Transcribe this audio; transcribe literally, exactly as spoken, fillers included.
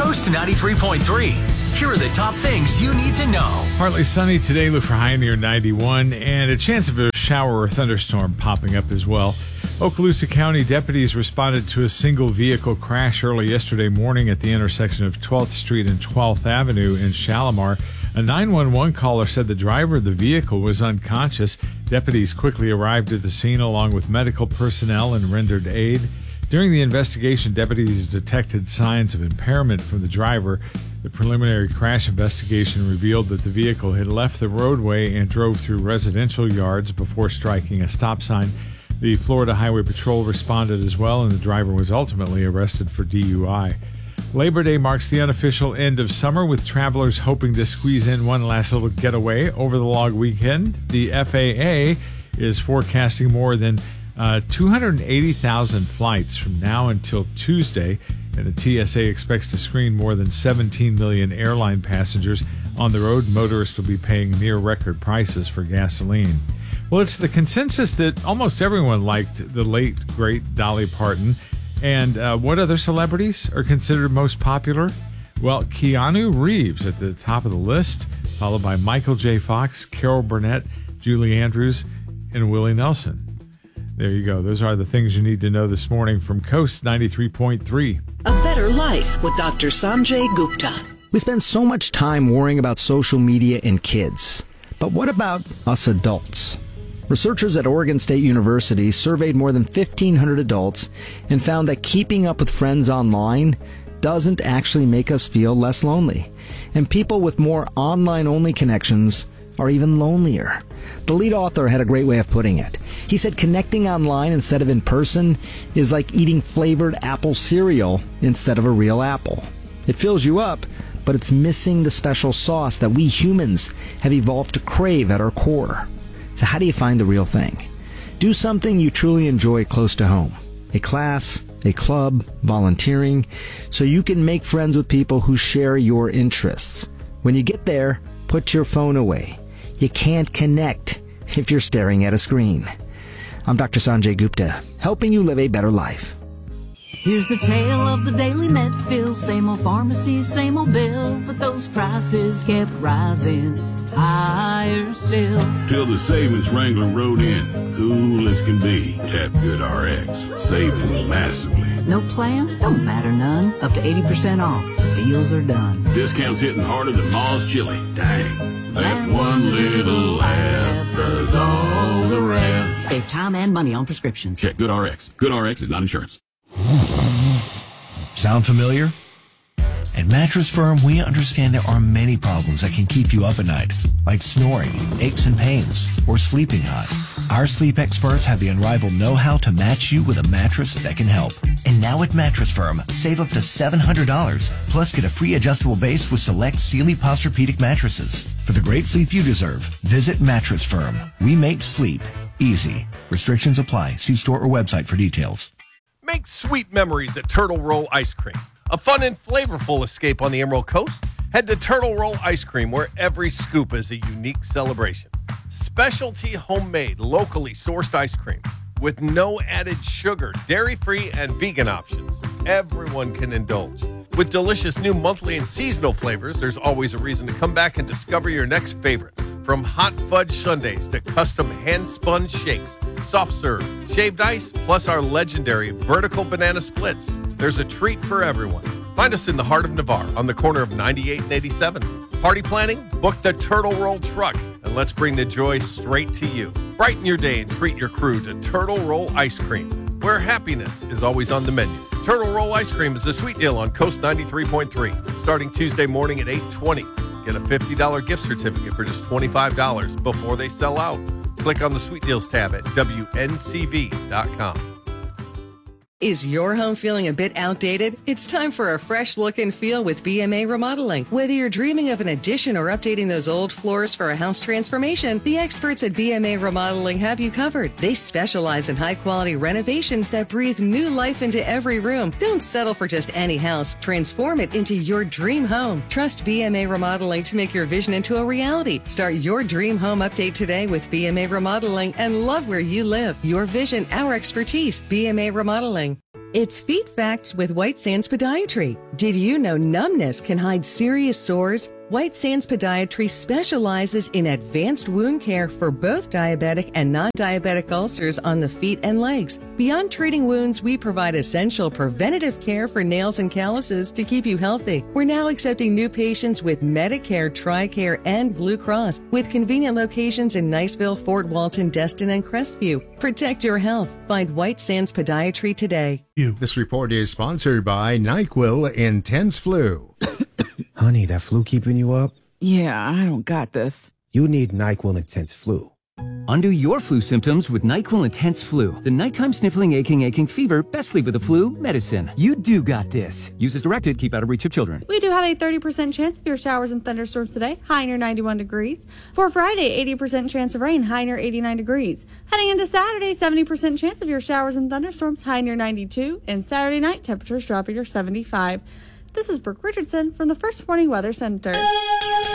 Coast ninety-three point three. Here are the top things you need to know. Partly sunny today, look for high near ninety-one, and a chance of a shower or thunderstorm popping up as well. Okaloosa County deputies responded to a single vehicle crash early yesterday morning at the intersection of twelfth Street and twelfth Avenue in Shalimar. A nine one one caller said the driver of the vehicle was unconscious. Deputies quickly arrived at the scene along with medical personnel and rendered aid. During the investigation, deputies detected signs of impairment from the driver. The preliminary crash investigation revealed that the vehicle had left the roadway and drove through residential yards before striking a stop sign. The Florida Highway Patrol responded as well, and the driver was ultimately arrested for D U I. Labor Day marks the unofficial end of summer, with travelers hoping to squeeze in one last little getaway over the long weekend. The F A A is forecasting more than uh, two hundred eighty thousand flights from now until Tuesday, and the T S A expects to screen more than seventeen million airline passengers. On the road, motorists will be paying near record prices for gasoline. Well, it's the consensus that almost everyone liked the late, great Dolly Parton. And uh, what other celebrities are considered most popular? Well, Keanu Reeves at the top of the list, followed by Michael J. Fox, Carol Burnett, Julie Andrews, and Willie Nelson. There you go. Those are the things you need to know this morning from Coast ninety-three point three. A Better Life with Doctor Sanjay Gupta. We spend so much time worrying about social media and kids. But what about us adults? Researchers at Oregon State University surveyed more than fifteen hundred adults and found that keeping up with friends online doesn't actually make us feel less lonely. And people with more online-only connections are even lonelier. The lead author had a great way of putting it. He said connecting online instead of in person is like eating flavored apple cereal instead of a real apple. It fills you up, but it's missing the special sauce that we humans have evolved to crave at our core. So how do you find the real thing? Do something you truly enjoy close to home. A class, a club, volunteering, so you can make friends with people who share your interests. When you get there, put your phone away. You can't connect if you're staring at a screen. I'm Doctor Sanjay Gupta, helping you live a better life. Here's the tale of the daily Medfield. Same old pharmacy, same old bill, but those prices kept rising higher still. Till the savings wrangler rode in, cool as can be. Tap Good R X, saving massively. No plan? Don't matter none. Up to eighty percent off. The deals are done. Discounts hitting harder than Ma's chili. Dang. That one little laugh does all the rest. Save time and money on prescriptions. Check Good R X. Good R X is not insurance. Sound familiar? At Mattress Firm, we understand there are many problems that can keep you up at night, like snoring, aches and pains, or sleeping hot. Our sleep experts have the unrivaled know-how to match you with a mattress that can help. And now at Mattress Firm, save up to seven hundred dollars, plus get a free adjustable base with select Sealy Posturepedic mattresses. For the great sleep you deserve, visit Mattress Firm. We make sleep easy. Restrictions apply. See store or website for details. Make sweet memories at Turtle Roll Ice Cream. A fun and flavorful escape on the Emerald Coast? Head to Turtle Roll Ice Cream, where every scoop is a unique celebration. Specialty homemade, locally sourced ice cream with no added sugar, dairy-free, and vegan options. Everyone can indulge. With delicious new monthly and seasonal flavors, there's always a reason to come back and discover your next favorite. From hot fudge sundaes to custom hand-spun shakes, soft serve, shaved ice, plus our legendary vertical banana splits. There's a treat for everyone. Find us in the heart of Navarre on the corner of ninety-eight and eighty-seven. Party planning? Book the Turtle Roll truck, and let's bring the joy straight to you. Brighten your day and treat your crew to Turtle Roll Ice Cream, where happiness is always on the menu. Turtle Roll Ice Cream is a sweet deal on Coast ninety-three point three, starting Tuesday morning at eight twenty. Get a fifty dollars gift certificate for just twenty-five dollars before they sell out. Click on the Sweet Deals tab at W N C V dot com. Is your home feeling a bit outdated? It's time for a fresh look and feel with B M A Remodeling. Whether you're dreaming of an addition or updating those old floors for a house transformation, the experts at B M A Remodeling have you covered. They specialize in high-quality renovations that breathe new life into every room. Don't settle for just any house. Transform it into your dream home. Trust B M A Remodeling to make your vision into a reality. Start your dream home update today with B M A Remodeling and love where you live. Your vision, our expertise. B M A Remodeling. It's Feet Facts with White Sands Podiatry. Did you know numbness can hide serious sores? White Sands Podiatry specializes in advanced wound care for both diabetic and non-diabetic ulcers on the feet and legs. Beyond treating wounds, we provide essential preventative care for nails and calluses to keep you healthy. We're now accepting new patients with Medicare, TRICARE, and Blue Cross, with convenient locations in Niceville, Fort Walton, Destin, and Crestview. Protect your health. Find White Sands Podiatry today. This report is sponsored by NyQuil Intense Flu. Honey, that flu keeping you up? Yeah, I don't got this. You need NyQuil Intense Flu. Undo your flu symptoms with NyQuil Intense Flu. The nighttime sniffling, aching, aching fever, best sleep with the flu medicine. You do got this. Use as directed. Keep out of reach of children. We do have a thirty percent chance of your showers and thunderstorms today, high near ninety-one degrees. For Friday, eighty percent chance of rain, high near eighty-nine degrees. Heading into Saturday, seventy percent chance of your showers and thunderstorms, high near ninety-two. And Saturday night, temperatures dropping to seventy-five. This is Brooke Richardson from the First Warning Weather Center.